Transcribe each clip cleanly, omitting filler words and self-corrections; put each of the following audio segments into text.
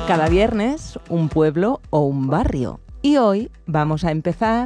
Cada viernes, un pueblo o un barrio. Y hoy vamos a empezar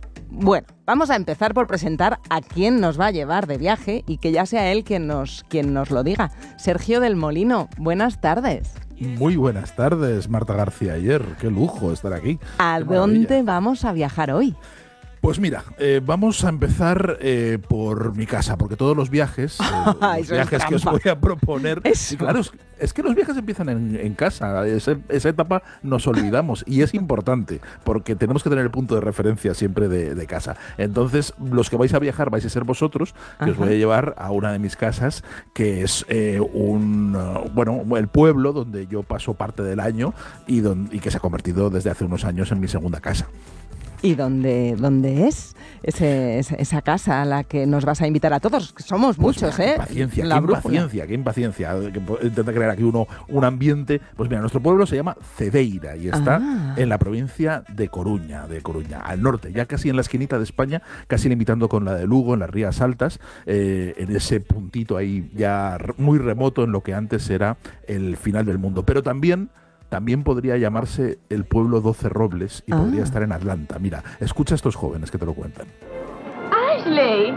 por presentar a quién nos va a llevar de viaje y que ya sea él quien nos lo diga. Sergio del Molino, buenas tardes. Muy buenas tardes, Marta García Ayer. Qué lujo estar aquí. ¿A dónde vamos a viajar hoy? Pues mira, vamos a empezar por mi casa, porque todos los viajes, que os voy a proponer... Y claro, es que los viajes empiezan en casa, esa etapa nos olvidamos y es importante, porque tenemos que tener el punto de referencia siempre de casa. Entonces, los que vais a viajar vais a ser vosotros, que os voy a llevar a una de mis casas, que es el pueblo donde yo paso parte del año y que se ha convertido desde hace unos años en mi segunda casa. ¿Y dónde es esa casa a la que nos vas a invitar a todos? Somos muchos, Qué impaciencia. Intenta crear aquí un ambiente. Pues mira, nuestro pueblo se llama Cedeira y está en la provincia de Coruña, al norte, ya casi en la esquinita de España, casi limitando con la de Lugo, en las Rías Altas, en ese puntito ahí ya muy remoto en lo que antes era el final del mundo. Pero también podría llamarse el pueblo 12 Robles y podría estar en Atlanta. Mira, escucha a estos jóvenes que te lo cuentan. ¡Ashley!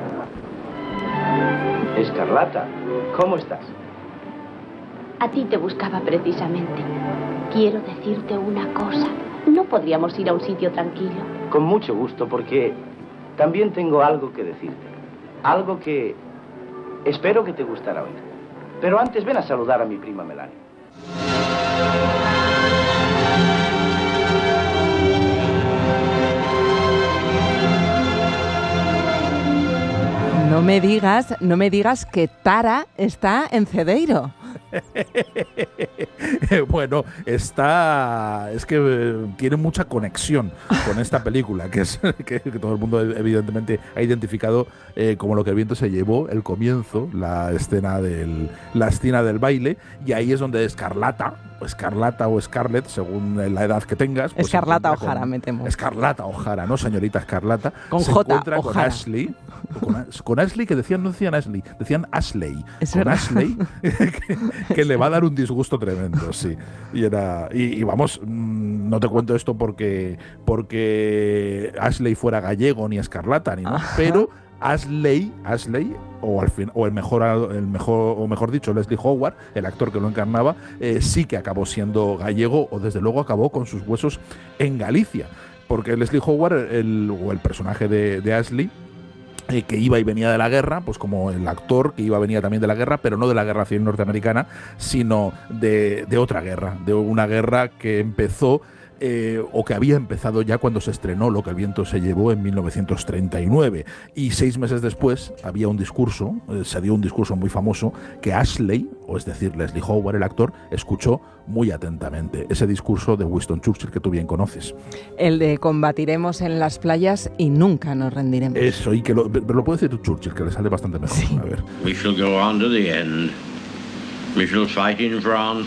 Escarlata, ¿cómo estás? A ti te buscaba precisamente. Quiero decirte una cosa. ¿No podríamos ir a un sitio tranquilo? Con mucho gusto, porque también tengo algo que decirte. Algo que espero que te gustará oír. Pero antes ven a saludar a mi prima Melanie. No me digas que Tara está en Cedeiro. Bueno, es que tiene mucha conexión con esta película, que todo el mundo evidentemente ha identificado como Lo que el viento se llevó, el comienzo, la escena del baile, y ahí es donde Escarlata o Scarlett, según la edad que tengas. Pues Escarlata O'Hara, me temo. Escarlata O'Hara, ¿no? Señorita Escarlata. Con se J, encuentra O'Hara. con Ashley. Con Ashley, que no decían Ashley, decían Ashley. Ashley, que le va a dar un disgusto tremendo, sí. Y vamos, no te cuento esto porque Ashley fuera gallego ni Escarlata, pero Ashley, o mejor dicho, Leslie Howard, el actor que lo encarnaba, sí que acabó siendo gallego, o desde luego acabó con sus huesos en Galicia, porque Leslie Howard, el personaje de Ashley, que iba y venía de la guerra, pues como el actor que iba y venía también de la guerra, pero no de la guerra civil norteamericana, sino de otra guerra, de una guerra que empezó o que había empezado ya cuando se estrenó Lo que el viento se llevó en 1939, y 6 meses después había se dio un discurso muy famoso que Ashley, o es decir Leslie Howard, el actor, escuchó muy atentamente, ese discurso de Winston Churchill que tú bien conoces. El de combatiremos en las playas y nunca nos rendiremos. Eso, pero lo puede decir tú, Churchill, que le sale bastante mejor. Sí. A ver. We shall go on to the end. We shall fight in France.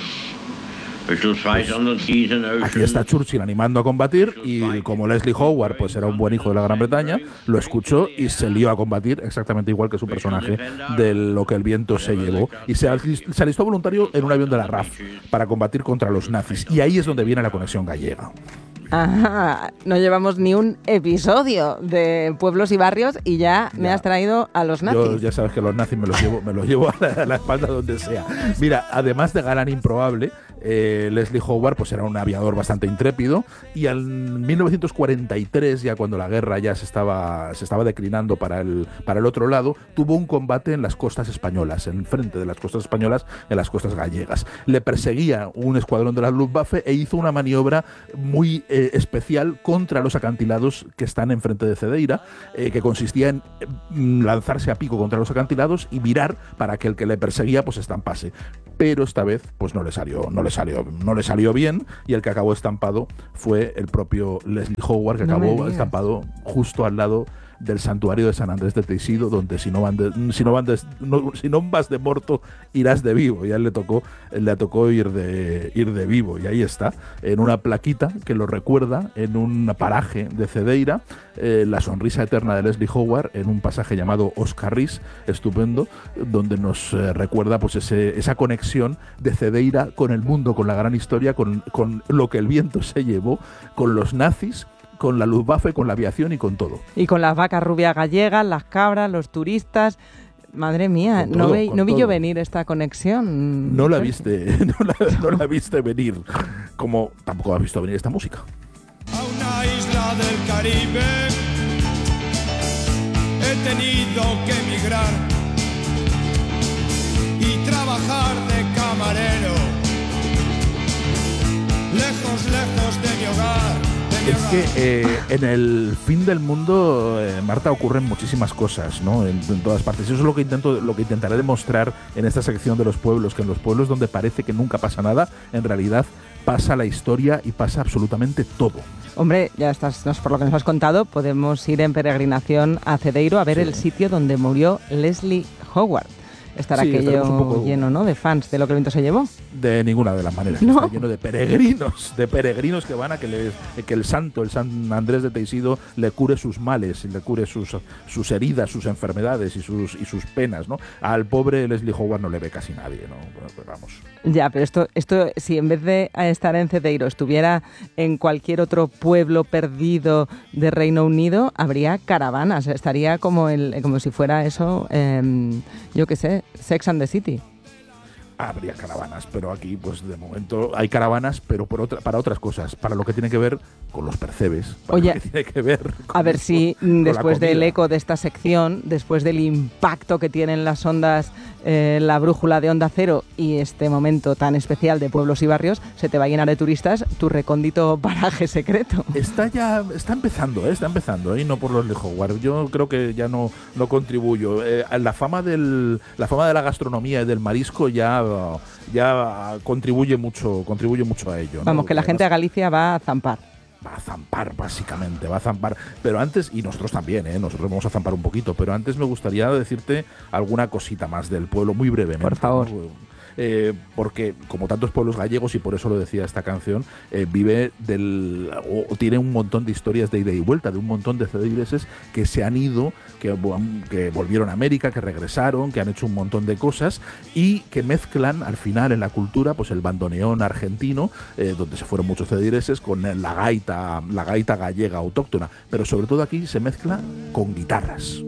Aquí está Churchill animando a combatir, y como Leslie Howard pues era un buen hijo de la Gran Bretaña, lo escuchó y se lió a combatir exactamente igual que su personaje de Lo que el viento se llevó, y se alistó voluntario en un avión de la RAF para combatir contra los nazis, y ahí es donde viene la conexión gallega. Ajá, no llevamos ni un episodio de pueblos y barrios y ya me has traído a los nazis. Yo ya sabes que los nazis me los llevo a la espalda donde sea. Mira, además de galán improbable, Leslie Howard pues era un aviador bastante intrépido, y en 1943, ya cuando la guerra ya se estaba declinando para el otro lado, tuvo un combate en las costas españolas, en frente de las costas españolas, en las costas gallegas. Le perseguía un escuadrón de la Luftwaffe e hizo una maniobra muy especial contra los acantilados que están enfrente de Cedeira, que consistía en lanzarse a pico contra los acantilados y virar para que el que le perseguía pues estampase. Pero esta vez pues no le salió bien, y el que acabó estampado fue el propio Leslie Howard, que acabó estampado justo al lado del santuario de San Andrés de Teixido, donde si no vas de muerto, irás de vivo. Y a él le tocó ir de vivo, y ahí está, en una plaquita que lo recuerda, en un paraje de Cedeira, la sonrisa eterna de Leslie Howard, en un pasaje llamado Oscar Ris, estupendo, donde nos recuerda pues esa conexión de Cedeira con el mundo, con la gran historia, con lo que el viento se llevó, con los nazis, con la Luftwaffe, con la aviación y con todo. Y con las vacas rubias gallegas, las cabras, los turistas. Madre mía, no vi yo venir esta conexión. No la viste, no la viste venir, como tampoco has visto venir esta música. A una isla del Caribe he tenido que emigrar y trabajar de camarero, lejos de mi hogar. Es que en el fin del mundo, Marta, ocurren muchísimas cosas, ¿no? En todas partes. Eso es lo que intentaré demostrar en esta sección de los pueblos, que en los pueblos donde parece que nunca pasa nada, en realidad pasa la historia y pasa absolutamente todo. Hombre, ya estás, por lo que nos has contado, podemos ir en peregrinación a Cedeiro a ver el sitio donde murió Leslie Howard. Estará aquello lleno, ¿no?, de fans de Lo que el viento se llevó. De ninguna de las maneras. ¿No? Está lleno de peregrinos que van a que el San Andrés de Teixido le cure sus males, y le cure sus heridas, sus enfermedades y sus penas, ¿no? Al pobre Leslie Howard no le ve casi nadie, ¿no? Pues vamos. Ya, pero esto si en vez de estar en Cedeiro estuviera en cualquier otro pueblo perdido de Reino Unido, habría caravanas. Estaría como si fuera eso, yo qué sé, Sex and the City. Habría caravanas, pero aquí, pues de momento hay caravanas, pero para otras cosas, para lo que tiene que ver con los percebes. Oye, lo que tiene que ver a ver si después del eco de esta sección, después del impacto que tienen las ondas, la brújula de Onda Cero y este momento tan especial de pueblos y barrios, se te va a llenar de turistas tu recóndito paraje secreto. Está empezando, y no por los Howard. Yo creo que ya no contribuyo. La fama de la gastronomía y del marisco ya contribuye mucho a ello, ¿no? Vamos, que la gente a Galicia va a zampar. Va a zampar, básicamente, pero antes, y nosotros también, nosotros vamos a zampar un poquito, pero antes me gustaría decirte alguna cosita más del pueblo, muy brevemente. Por favor. ¿no? Porque como tantos pueblos gallegos, y por eso lo decía esta canción, tiene un montón de historias de ida y vuelta, de un montón de cedeireses que se han ido, que volvieron a América, que regresaron, que han hecho un montón de cosas y que mezclan al final en la cultura pues el bandoneón argentino, donde se fueron muchos cedeireses, con la gaita gallega autóctona, pero sobre todo aquí se mezcla con guitarras.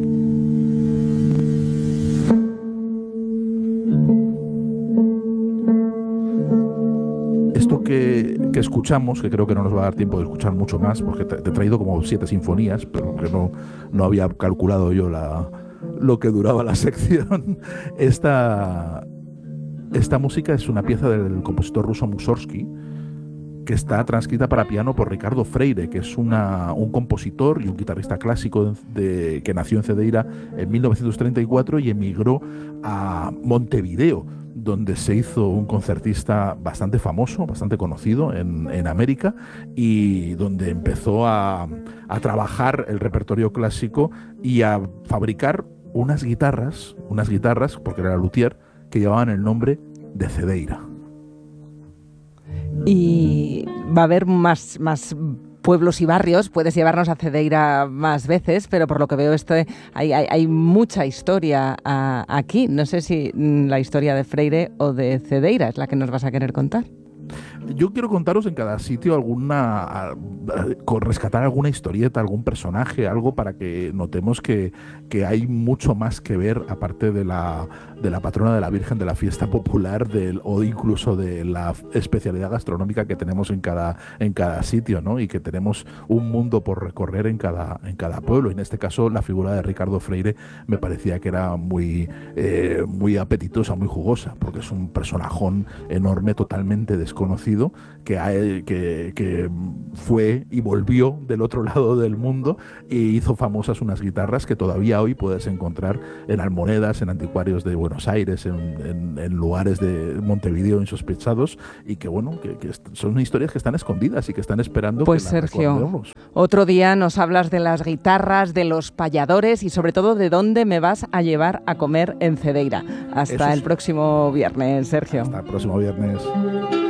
Esto que escuchamos, que creo que no nos va a dar tiempo de escuchar mucho más, porque te he traído como 7 sinfonías, pero que no había calculado yo lo que duraba la sección. Esta música es una pieza del compositor ruso Mussorgsky, que está transcrita para piano por Ricardo Freire, que es un compositor y un guitarrista clásico que nació en Cedeira en 1934 y emigró a Montevideo, donde se hizo un concertista bastante famoso, bastante conocido en América, y donde empezó a trabajar el repertorio clásico y a fabricar unas guitarras, porque era luthier, que llevaban el nombre de Cedeira. Y va a haber más pueblos y barrios, puedes llevarnos a Cedeira más veces, pero por lo que veo hay mucha historia aquí. No sé si la historia de Freire o de Cedeira es la que nos vas a querer contar. Yo quiero contaros en cada sitio rescatar alguna historieta, algún personaje, algo para que notemos que hay mucho más que ver, aparte de la patrona de la Virgen, de la fiesta popular, o incluso de la especialidad gastronómica que tenemos en cada sitio, ¿no? Y que tenemos un mundo por recorrer en cada pueblo. En este caso, la figura de Ricardo Freire me parecía que era muy apetitosa, muy jugosa, porque es un personajón enorme, totalmente desconocido desconocido que fue y volvió del otro lado del mundo e hizo famosas unas guitarras que todavía hoy puedes encontrar en almonedas, en anticuarios de Buenos Aires, en lugares de Montevideo insospechados, y que bueno, que son historias que están escondidas y que están esperando pues que las Sergio, recordemos. Otro día nos hablas de las guitarras, de los payadores y sobre todo de dónde me vas a llevar a comer en Cedeira. Hasta el próximo viernes, Sergio. Hasta el próximo viernes.